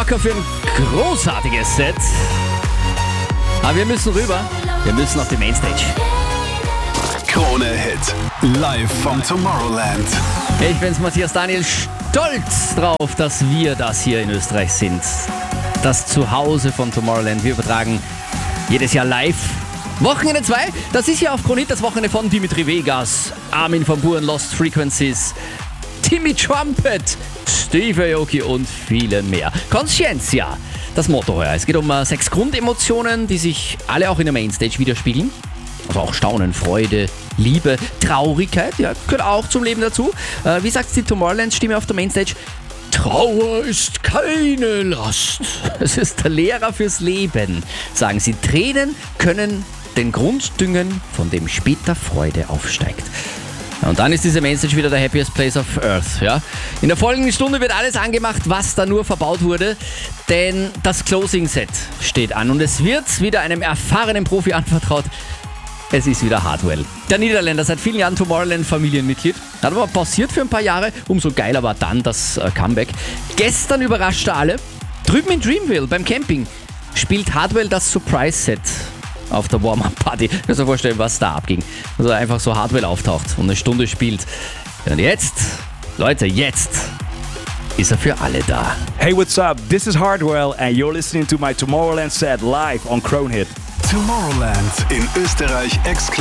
locker für ein großartiges Set. Aber wir müssen rüber. Wir müssen auf die Mainstage. Krone Hit. Live vom Tomorrowland. Ich bin's, Matthias Daniel. Stolz drauf, dass wir das hier in Österreich sind. Das Zuhause von Tomorrowland. Wir übertragen jedes Jahr live. Wochenende 2, das ist ja auf Krone Hit das Wochenende von Dimitri Vegas, Armin van Buuren, Lost Frequencies, Timmy Trumpet, Steve Aoki und viele mehr. Conscientia, das Motto heuer. Es geht um 6 Grundemotionen, die sich alle auch in der Mainstage widerspiegeln. Also auch Staunen, Freude, Liebe, Traurigkeit, ja, gehört auch zum Leben dazu. Wie sagt die Tomorrowland-Stimme auf der Mainstage? Trauer ist keine Last. Es ist der Lehrer fürs Leben, sagen sie. Tränen können den Grund düngen, von dem später Freude aufsteigt. Und dann ist diese Mainstage wieder der happiest place of earth. Ja? In der folgenden Stunde wird alles angemacht, was da nur verbaut wurde, denn das Closing-Set steht an und es wird wieder einem erfahrenen Profi anvertraut. Es ist wieder Hardwell. Der Niederländer, seit vielen Jahren Tomorrowland-Familienmitglied, hat aber pausiert für ein paar Jahre. Umso geiler war dann das Comeback. Gestern überraschte alle. Drüben in Dreamville beim Camping spielt Hardwell das Surprise-Set auf der Warm-Up-Party. Ich kann mir vorstellen, was da abging. Also einfach so Hardwell auftaucht und eine Stunde spielt. Und jetzt, Leute, jetzt ist er für alle da. Hey, what's up? This is Hardwell and you're listening to my Tomorrowland set live on Krone Hit. Tomorrowland in Österreich exklusiv.